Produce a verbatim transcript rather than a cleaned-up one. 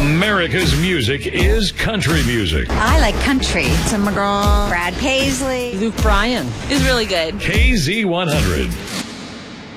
America's music is country music. I like country. Tim McGraw, Brad Paisley, Luke Bryan is really good. K Z one hundred.